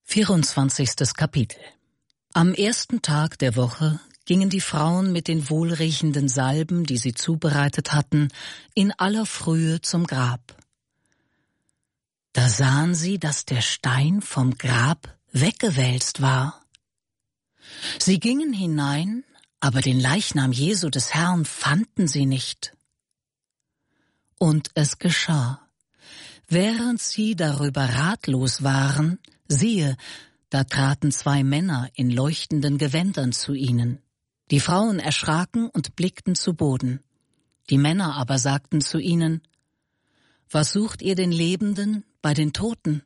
24. Kapitel. Am ersten Tag der Woche gingen die Frauen mit den wohlriechenden Salben, die sie zubereitet hatten, in aller Frühe zum Grab. Da sahen sie, dass der Stein vom Grab weggewälzt war. Sie gingen hinein, aber den Leichnam Jesu des Herrn fanden sie nicht. Und es geschah, während sie darüber ratlos waren, siehe, da traten 2 Männer in leuchtenden Gewändern zu ihnen. Die Frauen erschraken und blickten zu Boden. Die Männer aber sagten zu ihnen: Was sucht ihr den Lebenden bei den Toten?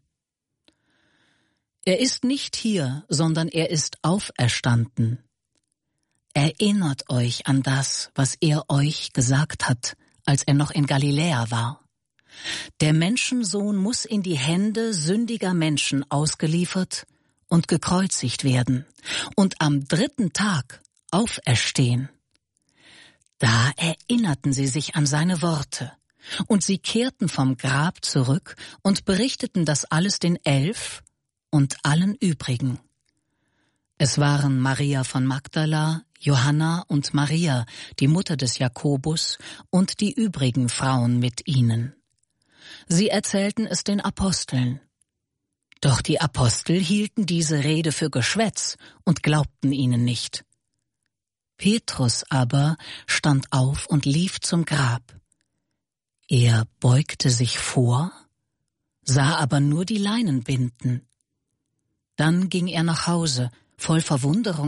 Er ist nicht hier, sondern er ist auferstanden. Erinnert euch an das, was er euch gesagt hat, als er noch in Galiläa war. Der Menschensohn muss in die Hände sündiger Menschen ausgeliefert und gekreuzigt werden und am 3. Tag auferstehen. Da erinnerten sie sich an seine Worte, und sie kehrten vom Grab zurück und berichteten das alles den 11 und allen übrigen. Es waren Maria von Magdala, Johanna und Maria, die Mutter des Jakobus, und die übrigen Frauen mit ihnen. Sie erzählten es den Aposteln. Doch die Apostel hielten diese Rede für Geschwätz und glaubten ihnen nicht. Petrus aber stand auf und lief zum Grab. Er beugte sich vor, sah aber nur die Leinenbinden. Dann ging er nach Hause, voll Verwunderung